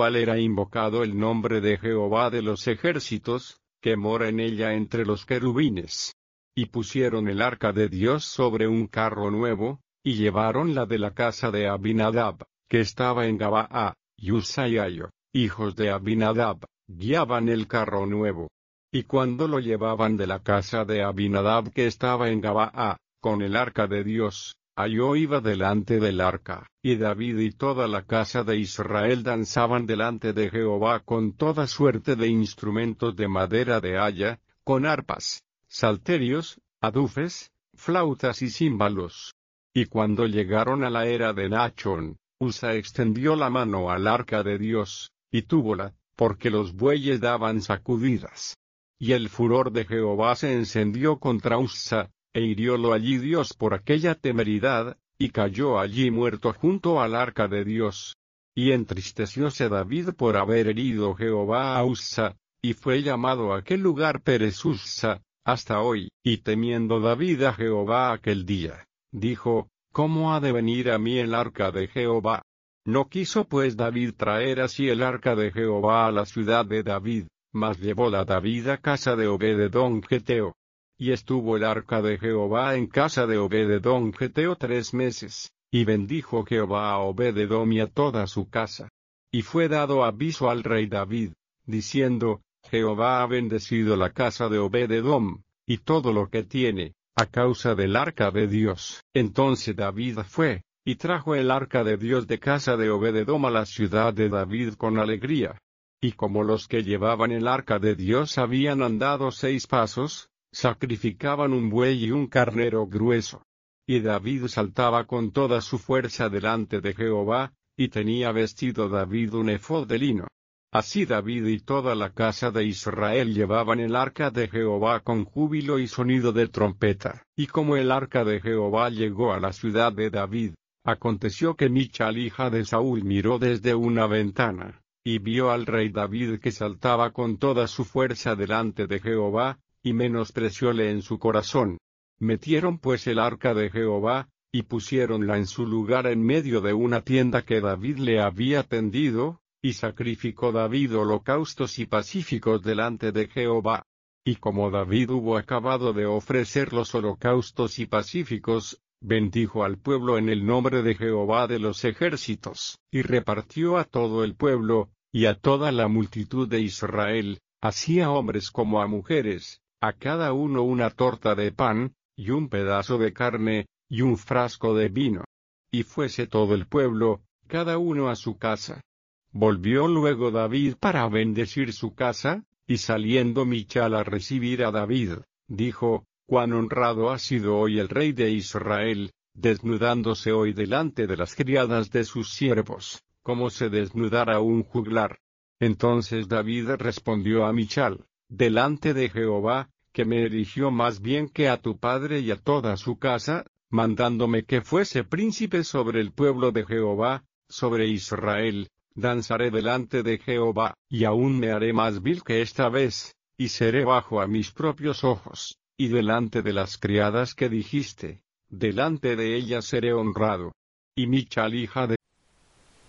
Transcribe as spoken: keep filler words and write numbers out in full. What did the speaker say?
cual era invocado el nombre de Jehová de los ejércitos, que mora en ella entre los querubines. Y pusieron el arca de Dios sobre un carro nuevo, y llevaronla de la casa de Abinadab, que estaba en Gabaa, y Usa y Ayo, hijos de Abinadab, guiaban el carro nuevo. Y cuando lo llevaban de la casa de Abinadab que estaba en Gabaa, con el arca de Dios, Ayo iba delante del arca, y David y toda la casa de Israel danzaban delante de Jehová con toda suerte de instrumentos de madera de haya, con arpas, salterios, adufes, flautas y címbalos. Y cuando llegaron a la era de Nachón, Usa extendió la mano al arca de Dios, y túvola, porque los bueyes daban sacudidas. Y el furor de Jehová se encendió contra Usa, e hiriólo allí Dios por aquella temeridad, y cayó allí muerto junto al arca de Dios. Y entristecióse David por haber herido Jehová a Usa, y fue llamado aquel lugar Perez Usa, hasta hoy. Y temiendo David a Jehová aquel día, dijo, ¿cómo ha de venir a mí el arca de Jehová? No quiso pues David traer así el arca de Jehová a la ciudad de David, mas llevóla David a casa de Obed-edom Geteo. Y estuvo el arca de Jehová en casa de Obed-edom Geteo tres meses, y bendijo Jehová a Obed-edom y a toda su casa. Y fue dado aviso al rey David, diciendo, Jehová ha bendecido la casa de Obed-edom, y todo lo que tiene, a causa del arca de Dios. Entonces David fue, y trajo el arca de Dios de casa de Obed-edom a la ciudad de David con alegría. Y como los que llevaban el arca de Dios habían andado seis pasos, sacrificaban un buey y un carnero grueso. Y David saltaba con toda su fuerza delante de Jehová, y tenía vestido David un efod de lino. Así David y toda la casa de Israel llevaban el arca de Jehová con júbilo y sonido de trompeta. Y como el arca de Jehová llegó a la ciudad de David, aconteció que Michal hija de Saúl miró desde una ventana, y vio al rey David que saltaba con toda su fuerza delante de Jehová, y menosprecióle en su corazón. Metieron pues el arca de Jehová, y pusiéronla en su lugar en medio de una tienda que David le había tendido, y sacrificó David holocaustos y pacíficos delante de Jehová. Y como David hubo acabado de ofrecer los holocaustos y pacíficos, bendijo al pueblo en el nombre de Jehová de los ejércitos, y repartió a todo el pueblo, y a toda la multitud de Israel, así a hombres como a mujeres, a cada uno una torta de pan, y un pedazo de carne, y un frasco de vino. Y fuese todo el pueblo, cada uno a su casa. Volvió luego David para bendecir su casa, y saliendo Michal a recibir a David, dijo, cuán honrado ha sido hoy el rey de Israel, desnudándose hoy delante de las criadas de sus siervos, como se desnudara un juglar. Entonces David respondió a Michal, delante de Jehová, que me eligió más bien que a tu padre y a toda su casa, mandándome que fuese príncipe sobre el pueblo de Jehová, sobre Israel, danzaré delante de Jehová, y aún me haré más vil que esta vez, y seré bajo a mis propios ojos, y delante de las criadas que dijiste, delante de ellas seré honrado. Y Michal hija de